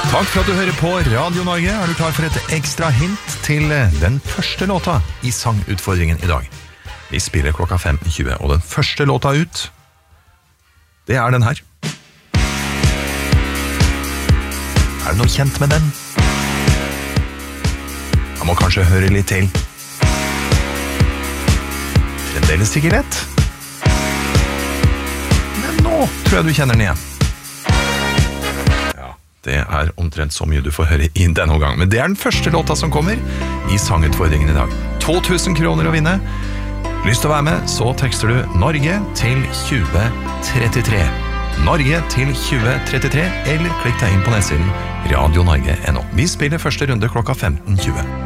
Takk for at du hører på Radio Norge. Er du klar for et ekstra hint til den første låta i sangutfordringen i dag? Vi spiller klokka 15:20, og den første låta ut, det er den her. Er det noe kjent med den? Jeg må kanskje høre litt til. Fremdeles ikke lett. Men nå tror jeg du kjenner den igjen. Det er omtrent så mye du får høre i denne omgang. Men det er den første låta som kommer i sangutfordringen i dag. 2000 kroner å vinne. Lyst til å være med, så tekster du Norge til 2033. Norge til 2033, eller klikk deg inn på nettsiden radionorge.no. Vi spiller første runde klokka 15:20.